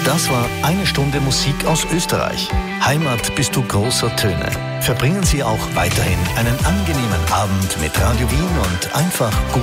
Das war eine Stunde Musik aus Österreich. Heimat bist du großer Töne. Verbringen Sie auch weiterhin einen angenehmen Abend mit Radio Wien und einfach gut